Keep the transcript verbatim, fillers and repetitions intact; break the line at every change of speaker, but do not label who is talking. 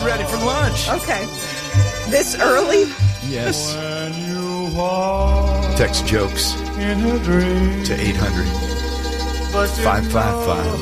getting ready for lunch.
Okay. This early?
Yes.
When you walk
Text jokes
in a dream,
to eight hundred
but you
five five five